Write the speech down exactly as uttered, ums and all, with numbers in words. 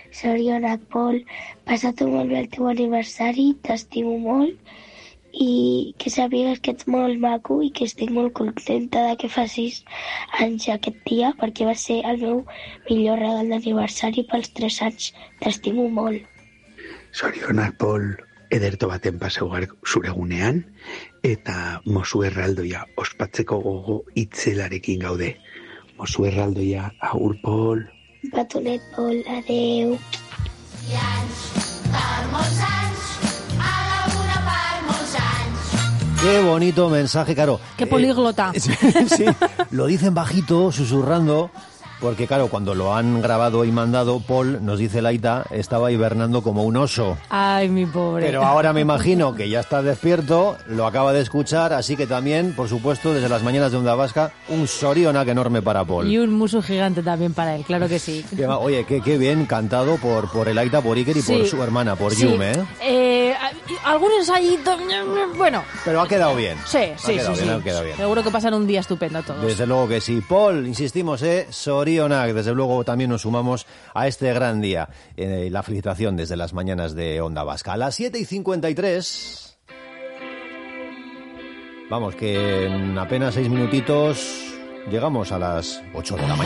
Sorionac, Pol. Passa-t'ho molt bé el teu aniversari, t'estimo molt i que sàpigues que ets molt maco i que estic molt contenta de que facis anys aquest dia perquè va ser el meu millor regal d'aniversari pels tres anys. T'estimo molt. Sorionak, Pol, ederto baten paseu zure gunean eta Mosu erraldoia ospatzeko gogo itzelarekin gaude. Mosu erraldoia, agur, Pol. Petonet, Pol, adeu. I anys, per molts anys, a la una per molts anys. Qué bonito mensaje, claro. Qué políglota. Eh, sí, sí, lo dicen bajito, susurrando, porque claro, cuando lo han grabado y mandado, Paul, nos dice Laita, estaba hibernando como un oso. Ay, mi pobre. Pero ahora me imagino que ya está despierto, lo acaba de escuchar, así que también, por supuesto, desde las mañanas de Onda Vasca, un Sorionak enorme para Paul. Y un musu gigante también para él, claro que sí. Qué, oye, qué, qué bien cantado por, por Elaita, por Iker y sí, por su hermana, por sí. Yume, ¿eh? eh algún ensayito, bueno. Pero ha quedado bien. Sí, sí, ha sí, bien, sí. Ha quedado bien. Seguro que pasan un día estupendo todos. Desde luego que sí. Paul, insistimos, ¿eh? Sorionak, desde luego también nos sumamos a este gran día. Eh, la felicitación desde las mañanas de Onda Vasca. A las siete y cincuenta y tres... Vamos, que en apenas seis minutitos llegamos a las ocho de la mañana.